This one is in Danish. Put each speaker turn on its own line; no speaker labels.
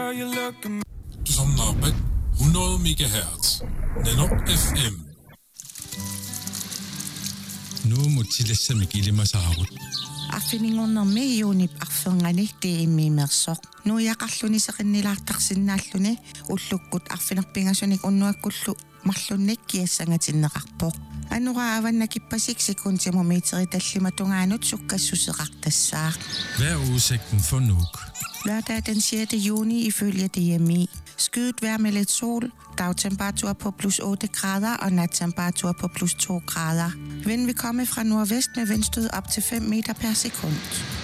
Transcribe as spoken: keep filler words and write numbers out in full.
تصنع hundrede megahertz. Nano F M.
Nu mutilessamik ilimasaarut.
Affiningunermi iunip arferngani tiimmiimersoq. Nu yaqarluniseqinnilaartarsinnaalluni ullukkut arfinerpingasunik unnuakkullu marlunnik kiassangatinneqarpoq. Anura avannakipasik sekuntimumiteri tallimatungaanut sukkassuseqartassaaq.
Hvad er udsigten for Nuuk?
Lørdag den sjette juni ifølge D M I. Skyet vejr med lidt sol, dagtemperatur på plus otte grader og nattemperatur på plus to grader. Vind vil komme fra nordvest med vindstød op til fem meter per sekund.